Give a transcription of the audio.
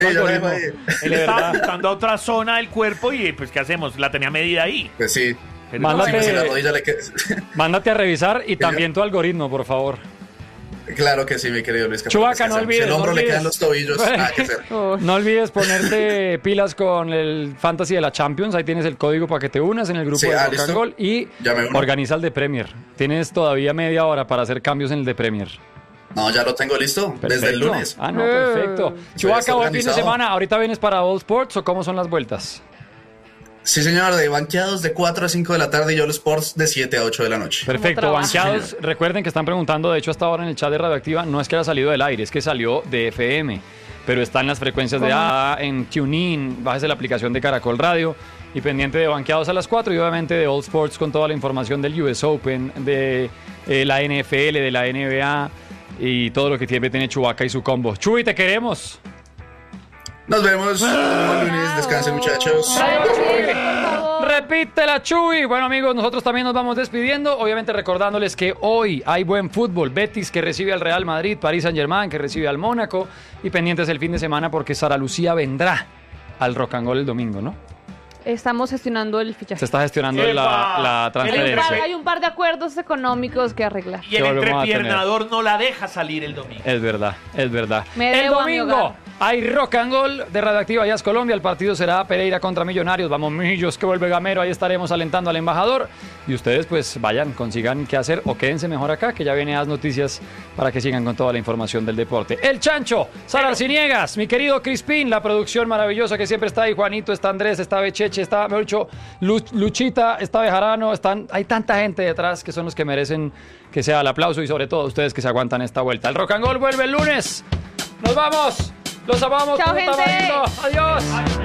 Sí, yo la dejo algoritmo. ahí. Él estaba apuntando a otra zona del cuerpo y pues ¿qué hacemos? La tenía medida ahí. Pues sí. Pero Mándate- Sí, pues, si la rodilla le queda... Mándate a revisar y yo? también tu algoritmo, por favor. Claro que sí, mi querido Luis. Chubaca, no Si olvides. el hombro no le olvides. quedan los tobillos, nada que hacer. No olvides ponerte pilas con el Fantasy de la Champions. Ahí tienes el código para que te unas en el grupo Sí, de Rock listo. and Roll y Ya me uno. organiza el de Premier. Tienes todavía media hora para hacer cambios en el de Premier. No, ya lo tengo listo desde el Perfecto. lunes. Ah, no, perfecto. Chubaca, está buen fin de organizado. semana. ¿Ahorita vienes para All Sports o cómo son las vueltas? Sí, señor, de banqueados de 4 a 5 de la tarde y All Sports de 7 a 8 de la noche. Perfecto, trabajas? banqueados. Recuerden que están preguntando, de hecho, hasta ahora en el chat de Radioactiva, no es que haya salido del aire, es que salió de FM. Pero está en las frecuencias de A, en TuneIn, bájese la aplicación de Caracol Radio y pendiente de banqueados a las 4 y obviamente de All Sports con toda la información del US Open, de la NFL, de la NBA y todo lo que siempre tiene Chubaca y su combo. Chuy, te queremos. Nos vemos. Buen lunes. Descansen, muchachos. Repítela, Chuy. Bueno, amigos, nosotros también nos vamos despidiendo. Obviamente recordándoles que hoy hay buen fútbol. Betis que recibe al Real Madrid, Paris Saint-Germain que recibe al Mónaco. Y pendientes el fin de semana porque Sara Lucía vendrá al Rock and Roll el domingo, ¿no? Estamos gestionando el fichaje. Se está gestionando ¡Epa! la transferencia. Hay un par de acuerdos económicos que arreglar. Y el Que volvemos a entrepiernador no la deja salir el domingo. Es verdad, es verdad. Me El debo a mi domingo hogar. hay Rock and Roll de Radioactiva Jazz Colombia. El partido será Pereira contra Millonarios. Vamos, Millos, que vuelve Gamero. Ahí estaremos alentando al embajador. Y ustedes, pues, vayan, consigan qué hacer o quédense mejor acá, que ya viene las noticias para que sigan con toda la información del deporte. El Chancho, Sara Arciniegas, mi querido Crispín, la producción maravillosa que siempre está ahí. Juanito, está Andrés, está Becheche, está, mejor dicho, Luchita, está Bejarano. Hay tanta gente detrás que son los que merecen que sea el aplauso y sobre todo ustedes que se aguantan esta vuelta. El Rock and Roll vuelve el lunes. Nos vamos. Los amamos. Chao, con un gente. tamarindo. Adiós.